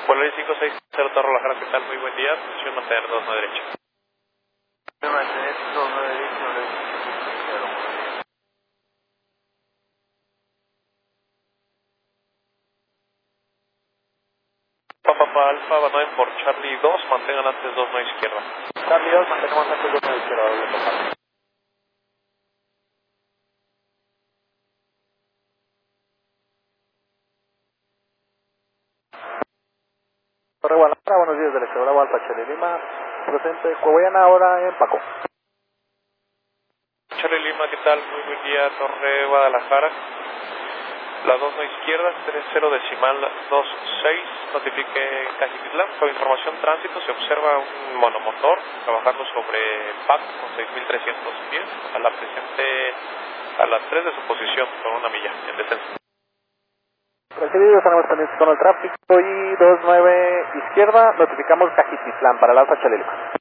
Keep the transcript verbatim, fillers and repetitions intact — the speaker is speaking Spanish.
Polaris cinco seis cero Torre La Jara, ¿qué tal? Muy buen día. Posición mantener dos nueve derecha. Mantener dos nueve derecha, nueve cero. Papa Alfa, Banoen por Charlie dos, mantengan antes dos nueve izquierda. Charlie dos, mantengamos antes dos nueve izquierda, doble total. Torre Guadalajara, buenos días, Derecho Bravo, Alfa Charlie Lima, presente, Coahuila, ahora en Paco. Charlie Lima, ¿qué tal? Muy buen día, Torre Guadalajara. La dos nueve izquierda, tres cero decimal dos seis, notifique Cajiquitlán. Con información tránsito se observa un monomotor trabajando sobre P A C con seis mil trescientos pies a la presente a las tres de su posición con una milla en descenso. Recibido, estaremos pendientes con el tráfico y dos nueve izquierda, notificamos Cajiquitlán para el Alfa Charlie Lima.